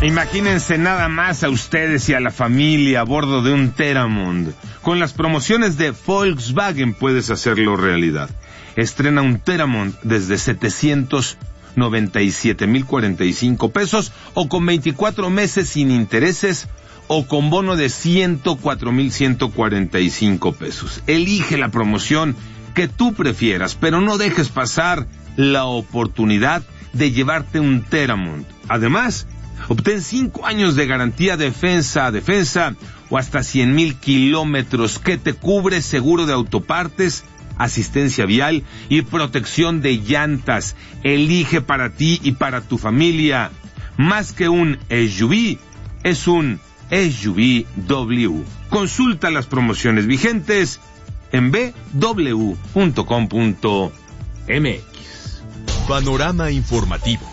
Imagínense nada más a ustedes y a la familia a bordo de un Teramond. Con las promociones de Volkswagen puedes hacerlo realidad. Estrena un Teramond desde 797,045 pesos o con 24 meses sin intereses o con bono de 104,145 pesos. Elige la promoción que tú prefieras, pero no dejes pasar la oportunidad de llevarte un Teramond. Además, obtén 5 años de garantía defensa a defensa o hasta 100,000 kilómetros que te cubre seguro de autopartes, asistencia vial y protección de llantas. Elige para ti y para tu familia. Más que un SUV, es un SUV-W. Consulta las promociones vigentes en bw.com.mx. Panorama informativo.